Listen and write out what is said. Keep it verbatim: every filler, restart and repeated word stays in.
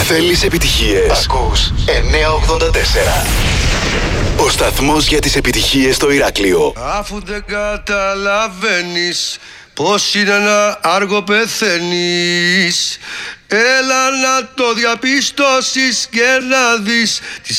Θέλεις επιτυχίες? Ακούς εννιακόσια ογδόντα τέσσερα. Ο σταθμός για τις επιτυχίες στο Ηράκλειο. Αφού δεν καταλαβαίνεις πως είναι να άργο πεθαίνεις, έλα να το διαπιστώσεις και να δεις